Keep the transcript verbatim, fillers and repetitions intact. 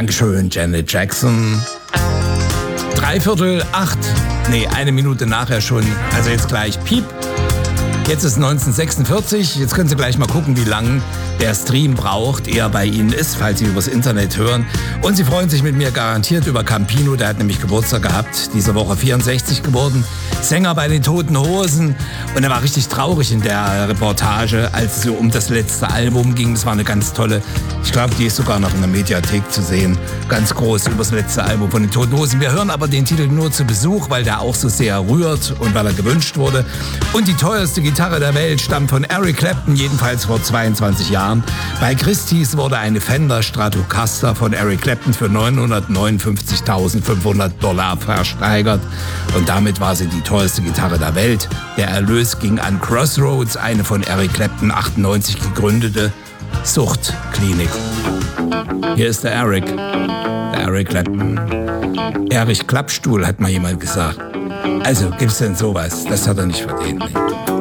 Dankeschön, Janet Jackson. Dreiviertel acht, nee, eine Minute nachher schon, also jetzt gleich Piep. Jetzt ist neunzehnhundertsechsundvierzig, jetzt können Sie gleich mal gucken, wie lang der Stream braucht, eher bei Ihnen ist, falls Sie übers Internet hören. Und Sie freuen sich mit mir garantiert über Campino, der hat nämlich Geburtstag gehabt, diese Woche vierundsechzig geworden, Sänger bei den Toten Hosen. Und er war richtig traurig in der Reportage, als es so um das letzte Album ging. Das war eine ganz tolle, ich glaube, die ist sogar noch in der Mediathek zu sehen, ganz groß über das letzte Album von den Toten Hosen. Wir hören aber den Titel nur zu Besuch, weil der auch so sehr rührt und weil er gewünscht wurde. Und die teuerste Gitarre der Welt stammt von Eric Clapton, jedenfalls vor zweiundzwanzig Jahren. Bei Christie's wurde eine Fender Stratocaster von Eric Clapton für neunhundertneunundfünfzigtausendfünfhundert Dollar versteigert. Und damit war sie die teuerste Gitarre der Welt. Der Erlös ging an Crossroads, eine von Eric Clapton achtundneunzig gegründete Suchtklinik. Hier ist der Eric, der Eric Clapton. Erich Klappstuhl, hat mal jemand gesagt. Also, gibt's denn sowas? Das hat er nicht verdient.